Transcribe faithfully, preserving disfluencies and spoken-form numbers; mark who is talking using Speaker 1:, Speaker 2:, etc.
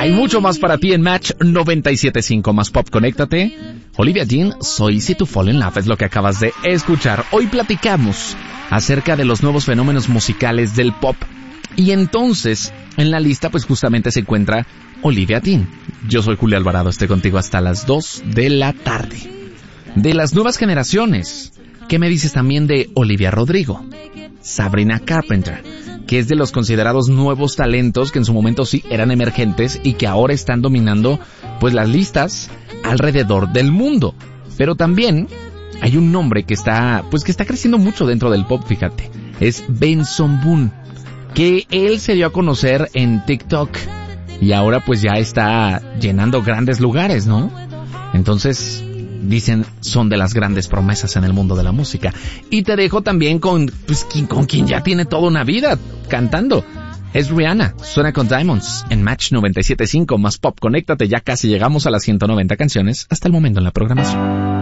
Speaker 1: Hay mucho más para ti en Match noventa y siete punto cinco más pop. Conéctate. Olivia Dean, So Easy to Fall in Love es lo que acabas de escuchar. Hoy platicamos acerca de los nuevos fenómenos musicales del pop. Y entonces, en la lista pues justamente se encuentra Olivia Dean. Yo soy Julio Alvarado, estoy contigo hasta las dos de la tarde. De las nuevas generaciones, ¿qué me dices también de Olivia Rodrigo? Sabrina Carpenter, que es de los considerados nuevos talentos que en su momento sí eran emergentes y que ahora están dominando pues las listas alrededor del mundo. Pero también hay un nombre que está pues que está creciendo mucho dentro del pop, fíjate. Es Benson Boone, que él se dio a conocer en TikTok y ahora pues ya está llenando grandes lugares, ¿no? Entonces, dicen, son de las grandes promesas en el mundo de la música. Y te dejo también con, pues, con quien ya tiene toda una vida cantando. Es Rihanna, suena con Diamonds en Match noventa y siete punto cinco más pop. Conéctate, ya casi llegamos a las ciento noventa canciones hasta el momento en la programación.